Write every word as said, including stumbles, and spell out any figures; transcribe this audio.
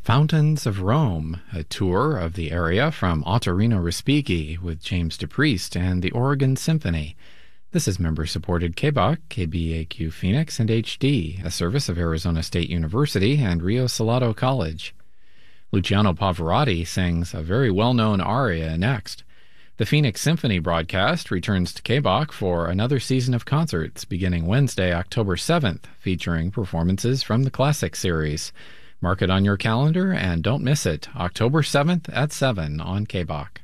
Fountains of Rome, a tour of the area from Ottorino Respighi with James DePriest and the Oregon Symphony. This is member-supported K B A Q, K B A Q Phoenix, and H D, a service of Arizona State University and Rio Salado College. Luciano Pavarotti sings a very well-known aria next. The Phoenix Symphony broadcast returns to K B A Q for another season of concerts beginning Wednesday, October seventh, featuring performances from the Classic Series. Mark it on your calendar and don't miss it, October seventh at seven on K B A Q.